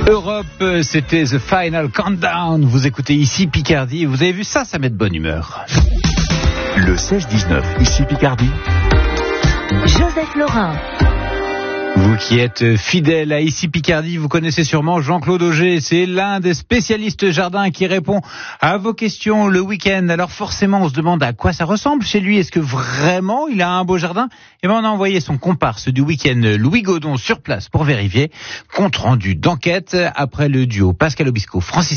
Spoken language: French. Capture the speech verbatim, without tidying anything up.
Europe, c'était The Final Countdown. Vous écoutez ici Picardie. Vous avez vu ça, ça met de bonne humeur. Le seize dix-neuf, ici Picardie. Joseph Laurin. Vous qui êtes fidèle à Ici Picardie, vous connaissez sûrement Jean-Claude Auger. C'est l'un des spécialistes jardin qui répond à vos questions le week-end. Alors forcément, on se demande à quoi ça ressemble chez lui. Est-ce que vraiment il a un beau jardin ? Et bien, on a envoyé son comparse du week-end, Louis Godon, sur place pour vérifier. Compte rendu d'enquête après le duo Pascal Obispo, Francis